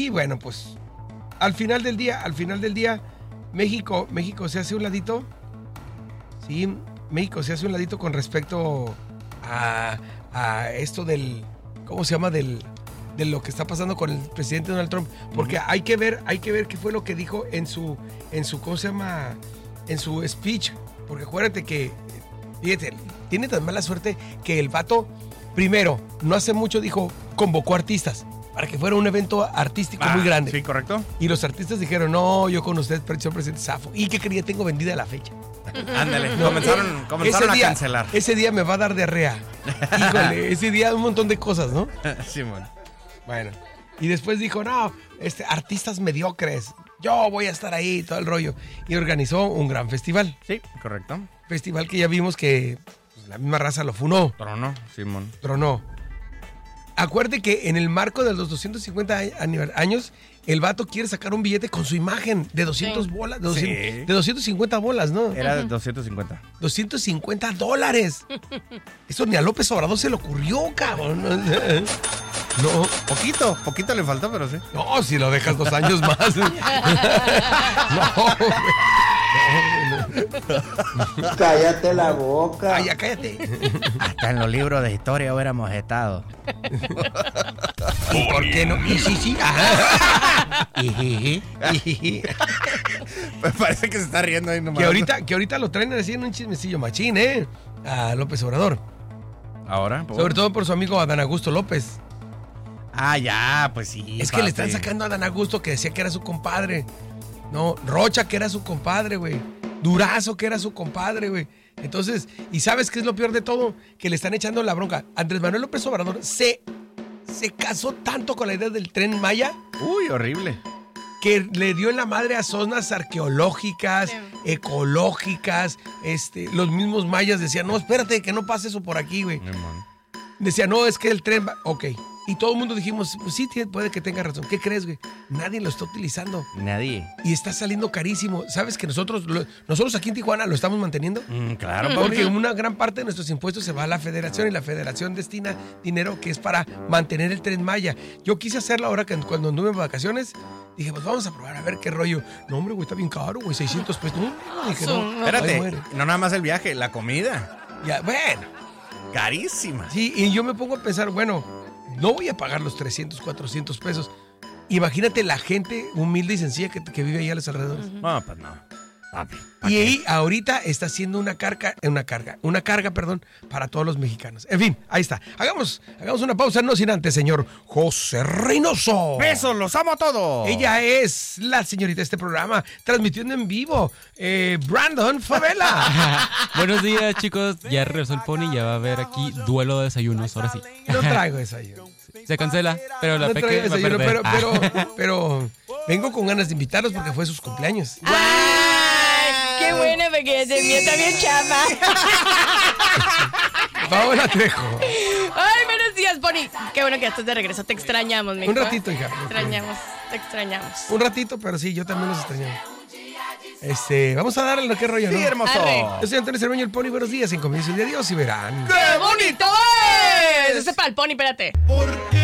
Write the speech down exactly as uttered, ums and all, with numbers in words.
Y bueno, pues al final del día, al final del día, México, México se hace un ladito. Sí, México se hace un ladito con respecto a, a esto del, ¿cómo se llama? Del, de lo que está pasando con el presidente Donald Trump. Porque uh-huh. hay que ver, hay que ver qué fue lo que dijo en su, en su, ¿cómo se llama? En su speech. Porque acuérdate que, fíjate, tiene tan mala suerte que el vato, primero, no hace mucho dijo, convocó artistas para que fuera un evento artístico ah, muy grande. Sí, correcto. Y los artistas dijeron, no, yo con usted, señor presidente Zafo. ¿Y qué quería? Tengo vendida la fecha. Ándale, no, comenzaron, comenzaron a día, cancelar. Ese día me va a dar diarrea. Híjole, ese día un montón de cosas, ¿no? Sí, bueno. Bueno, y después dijo, no, este, artistas mediocres, yo voy a estar ahí, todo el rollo. Y organizó un gran festival. Sí, correcto. Festival que ya vimos que pues, la misma raza lo funó. Tronó, Simón. Tronó. Acuérdate que en el marco de los doscientos cincuenta años, el vato quiere sacar un billete con su imagen de doscientas sí. bolas, de, doscientos, sí. de doscientos cincuenta bolas, ¿no? Era de doscientos cincuenta. doscientos cincuenta dólares. Eso ni a López Obrador se le ocurrió, cabrón. No. Poquito, poquito le faltó, pero sí. No, si lo dejas dos años más. No, no. Cállate la boca. Ay, ya cállate. Hasta en los libros de historia hubiéramos estado. ¿Y por qué no? Y sí, sí. Pues parece que se está riendo ahí nomás. Que ahorita, que ahorita lo traen así en un chismecillo machín, ¿eh? A López Obrador. Ahora. ¿Por? Sobre todo por su amigo Adán Augusto López. Ah, ya, pues sí. Es papi. Que le están sacando a Adán Augusto, que decía que era su compadre. No, Rocha, que era su compadre, güey. Durazo, que era su compadre, güey. Entonces, ¿y sabes qué es lo peor de todo? Que le están echando la bronca. Andrés Manuel López Obrador se, se casó tanto con la idea del Tren Maya. Uy, horrible. Que le dio en la madre a zonas arqueológicas, sí. ecológicas. Este, los mismos mayas decían, no, espérate, que no pase eso por aquí, güey. Decían, no, es que el tren va... Ok. Y todo el mundo dijimos, pues sí, puede que tenga razón. ¿Qué crees, güey? Nadie lo está utilizando. Nadie. Y está saliendo carísimo. ¿Sabes que nosotros lo, nosotros aquí en Tijuana lo estamos manteniendo? Mm, claro. Porque una gran parte de nuestros impuestos se va a la federación y la federación destina dinero que es para mantener el Tren Maya. Yo quise hacerlo ahora que cuando anduve en vacaciones. Dije, pues vamos a probar a ver qué rollo. No, hombre, güey, está bien caro, güey, seiscientos pesos. No, no, dije, no. Espérate, no nada más el viaje, la comida. Ya, bueno. Carísima. Sí, y yo me pongo a pensar, bueno, no voy a pagar los trescientos, cuatrocientos pesos. Imagínate la gente humilde y sencilla que, que vive ahí a los alrededores. Uh-huh. No, pues no. Papi, y ahí ahorita está haciendo una carga, una carga, una carga, perdón, para todos los mexicanos. En fin, ahí está. Hagamos, hagamos una pausa, no sin antes, señor José Reynoso. Besos, los amo a todos. Ella es la señorita de este programa, transmitiendo en vivo, eh, Brandon Favela. Buenos días, chicos. Ya regresó el Pony, ya va a haber aquí duelo de desayunos, ahora sí. No traigo desayuno. Se cancela, pero la no peque va a perder. Pero, pero, pero vengo con ganas de invitarlos porque fue sus cumpleaños. ¡Qué buena, porque de mí está bien chapa! Paola Trejo. Ay, buenos días, Pony. Qué bueno que ya estás de regreso. Te extrañamos, mi Un ratito, hija. Te extrañamos, te extrañamos. Un ratito, pero sí, yo también los extrañamos. Este, vamos a darle lo que rollo, ¿no? Sí, hermoso. Arre. Yo soy Antonio Cermeño, el Pony. Buenos días, en comienzo de Dios y verán. ¡Qué bonito es! Ese es para el Pony, espérate. ¿Por qué?